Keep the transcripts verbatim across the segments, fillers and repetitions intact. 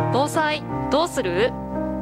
防災どうする？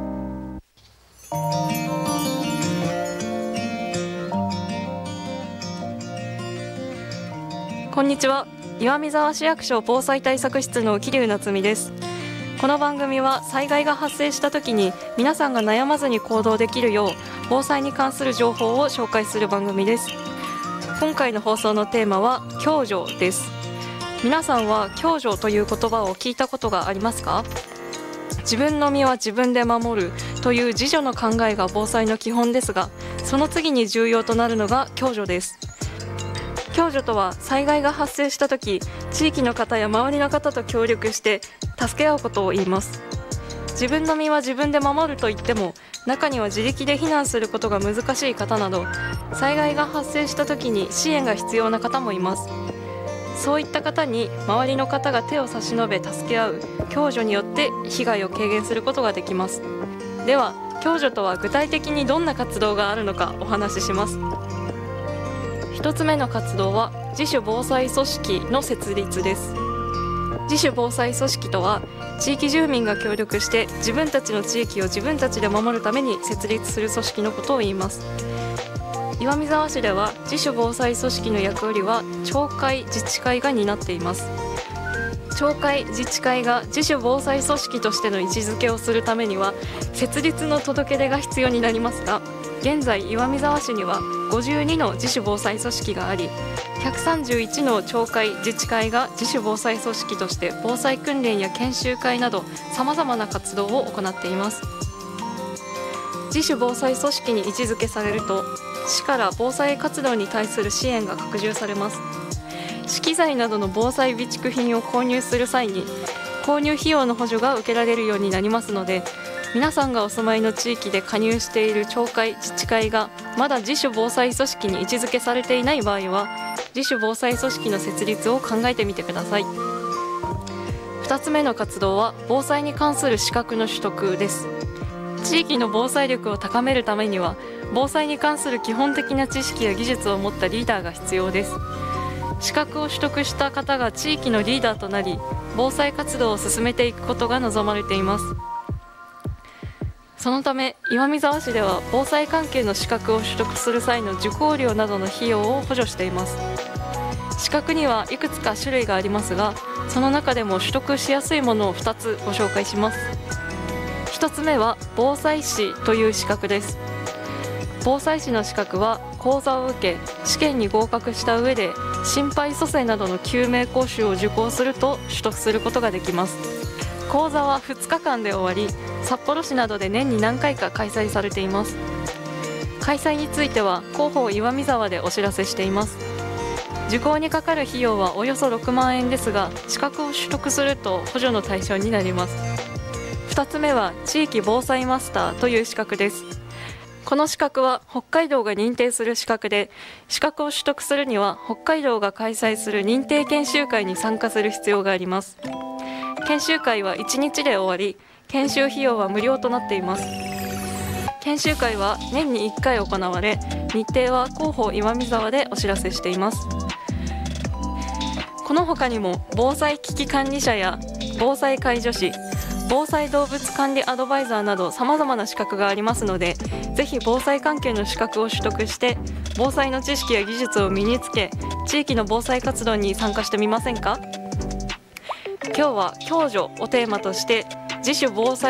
こんにちは。岩見沢市役所防災対策室の桐生夏美です。この番組は災害が発生した時に皆さんが悩まずに行動できるよう防災に関する情報を紹介する番組です。今回の放送のテーマは共助です。皆さんは共助という言葉を聞いたことがありますか？自分の身は自分で守るという自助の考えが防災の基本ですが、その次に重要となるのが共助です。共助とは災害が発生した時、地域の方や周りの方と協力して助け合うことを言います。自分の身は自分で守るといっても、中には自力で避難することが難しい方など、災害が発生した時に支援が必要な方もいます。そういった方に周りの方が手を差し伸べ助け合う共助によって被害を軽減することができます。では、共助とは具体的にどんな活動があるのかお話しします。一つ目の活動は自主防災組織の設立です。自主防災組織とは、地域住民が協力して自分たちの地域を自分たちで守るために設立する組織のことを言います。岩見沢市では自主防災組織の役割は町会自治会が担っています。町会自治会が自主防災組織としての位置づけをするためには設立の届け出が必要になりますが、現在岩見沢市にはごじゅうにの自主防災組織があり、ひゃくさんじゅういちの町会自治会が自主防災組織として防災訓練や研修会などさまざまな活動を行っています。自主防災組織に位置づけされると、市から防災活動に対する支援が拡充されます。資機材などの防災備蓄品を購入する際に購入費用の補助が受けられるようになりますので、皆さんがお住まいの地域で加入している町会自治会がまだ自主防災組織に位置づけされていない場合は、自主防災組織の設立を考えてみてください。ふたつめの活動は防災に関する資格の取得です。地域の防災力を高めるためには、防災に関する基本的な知識や技術を持ったリーダーが必要です。資格を取得した方が地域のリーダーとなり、防災活動を進めていくことが望まれています。そのため岩見沢市では防災関係の資格を取得する際の受講料などの費用を補助しています。資格にはいくつか種類がありますが、その中でも取得しやすいものをふたつご紹介します。ひとつめは防災士という資格です。防災士の資格は講座を受け、試験に合格した上で心肺蘇生などの救命講習を受講すると取得することができます。講座はふつかかんで終わり、札幌市などで年に何回か開催されています。開催については広報岩見沢でお知らせしています。受講にかかる費用はおよそろくまんえんですが、資格を取得すると補助の対象になります。ふたつめは地域防災マスターという資格です。この資格は北海道が認定する資格で、資格を取得するには北海道が開催する認定研修会に参加する必要があります。研修会はいちにちで終わり、研修費用は無料となっています。研修会は年にいっかい行われ、日程は広報岩見沢でお知らせしています。この他にも防災危機管理者や防災介助士、防災動物管理アドバイザーなどさまざまな資格がありますので、ぜひ防災関係の資格を取得して防災の知識や技術を身につけ、地域の防災活動に参加してみませんか？今日は共助をテーマとして自主防災